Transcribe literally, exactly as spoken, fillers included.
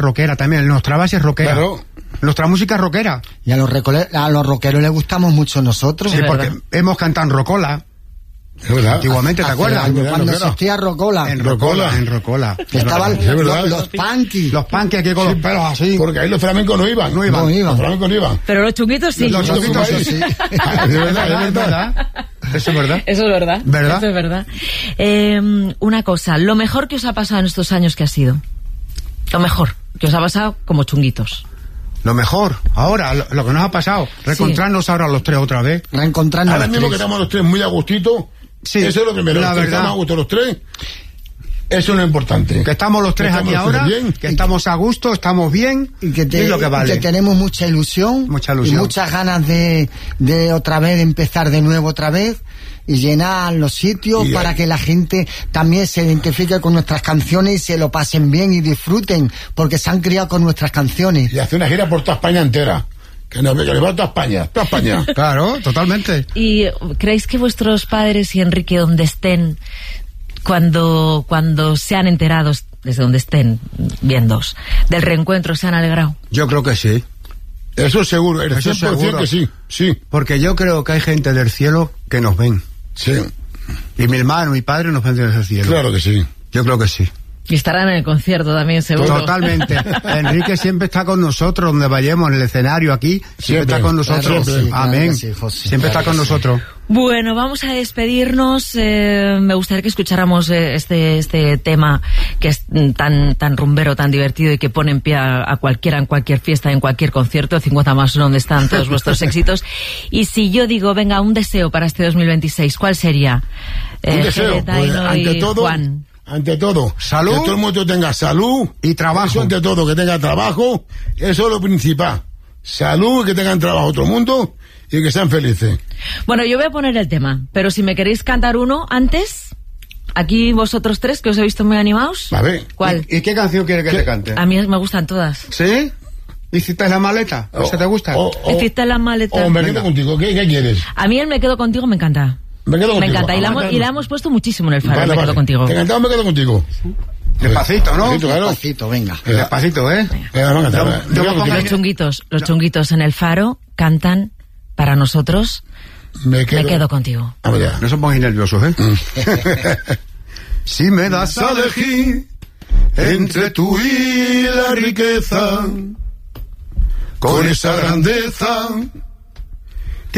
rockera también, nuestra base es rockera. Claro. Nuestra música es rockera. Y a los, recole- a los rockeros les gustamos mucho nosotros. Sí, porque hemos cantado en rocola. Es verdad. Antiguamente, ¿te Hace acuerdas? años, Es verdad, cuando rockera. existía Rocola. En Rocola. rocola, en rocola. Que estaban Es verdad. los, los punky. Los punky aquí con los pelos así. Porque ahí los flamencos no iban. No iban. No iban. Los flamencos no iban. Pero los chunguitos sí. Los chunguitos sí. sí. Es verdad, es verdad. Eso es verdad. Eso es verdad. ¿Verdad? Eso es verdad. Eh, una cosa, lo mejor que os ha pasado en estos años, ¿qué ha sido? Lo mejor que os ha pasado como chunguitos. Lo mejor, ahora, lo, lo que nos ha pasado, reencontrarnos ahora los tres otra vez. Reencontrarnos Ahora los mismo que tres. estamos los tres muy a gustito. Sí, eso es lo primero. la Los tres verdad. estamos a gusto los tres. Eso es lo importante. Que estamos los tres Que aquí estamos los ahora, tres bien. que estamos a gusto, estamos bien, Y que, te- y lo que vale. y que tenemos mucha ilusión, Mucha ilusión. y muchas ganas de, de otra vez, de empezar de nuevo otra vez y llenar los sitios Y, para eh, que la gente también se identifique con nuestras canciones y se lo pasen bien y disfruten, porque se han criado con nuestras canciones. Y hace una gira por toda España entera. Que nos que le va a toda España. Toda España. Claro, totalmente. ¿Y creéis que vuestros padres y Enrique, donde estén, cuando, cuando se han enterado, desde donde estén viéndos, del reencuentro, se han alegrado? Yo creo que sí. Eso seguro. El Eso cien por ciento seguro. que sí. Sí. Porque yo creo que hay gente del cielo que nos ven. Sí. Y mi hermano, mi padre nos ven desde el cielo. Claro que sí. Yo creo que sí. Y estarán en el concierto también, seguro. Totalmente. Enrique siempre está con nosotros, donde vayamos, en el escenario aquí, siempre, Siempre. está con nosotros. Claro que sí, claro Amén. que sí, José. Siempre Claro está con que sí. nosotros. Bueno, vamos a despedirnos. Eh, me gustaría que escucháramos eh, este este tema que es mm, tan tan rumbero, tan divertido y que pone en pie a, a cualquiera en cualquier fiesta, en cualquier concierto. cincuenta más uno, donde están todos vuestros éxitos. Y si yo digo, venga, un deseo para este dos mil veintiséis, ¿cuál sería? Un deseo. Jere, Pues, Daino ante y todo, Juan. ante todo, Salud. que todo el mundo tenga salud Y trabajo. Eso ante todo, que tenga trabajo. Eso es lo principal. Salud y que tengan trabajo todo el mundo y que sean felices. Bueno, yo voy a poner el tema, pero si me queréis cantar uno antes, aquí vosotros tres, que os he visto muy animados. A ver. ¿Cuál? ¿Y, y qué canción quiere que ¿Qué? te cante? A mí me gustan todas. ¿Sí? ¿Hiciste la maleta? ¿O se te gusta? O, o- Hiciste la maleta. o me quedo Venga. contigo. ¿Qué, qué quieres? A mí el Me Quedo Contigo me encanta. Me quedo Me contigo. encanta. Y la, Ah, hemos, claro. y la hemos puesto muchísimo en el faro, Vale, Me vale. Quedo Contigo. ¿Te encantado me quedo contigo? Despacito, ¿no? Despacito, claro. Despacito, venga. Venga. Despacito, ¿eh? Venga, vamos a cantar. Yo- Me yo quedo me pongo contigo. Los chunguitos, los chunguitos en el faro cantan para nosotros Me quedo, Me Quedo Contigo. Vamos ya. No se pongáis nerviosos, ¿eh? Si me das a elegir entre tú y la riqueza, con esa grandeza